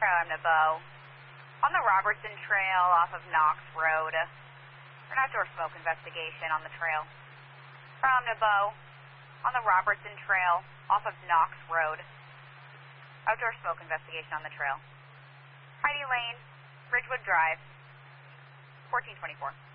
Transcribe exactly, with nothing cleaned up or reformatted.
from Nebo. On the Robertson Trail off of Knox Road. An outdoor smoke investigation on the trail. From Nebo. On the Robertson Trail off of Knox Road. Outdoor smoke investigation on the trail. Heidi Lane, Ridgewood Drive, fourteen twenty-four.